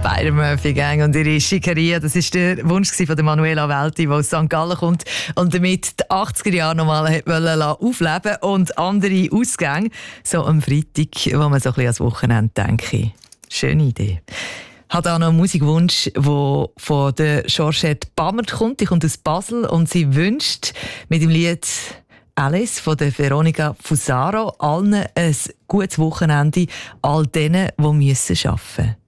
Spider-Murphy-Gang und ihre Schickeria, das war der Wunsch von der Manuela Welti, die aus St. Gallen kommt und damit die 80er Jahre nochmal aufleben und andere Ausgänge, so am Freitag, wo man so ein bisschen ans Wochenende denke. Schöne Idee. Ich habe auch noch einen Musikwunsch, der von der Georgette Bammert kommt. Die kommt aus Basel und sie wünscht mit dem Lied Alice von der Veronica Fusaro allen ein gutes Wochenende, all denen, die arbeiten müssen.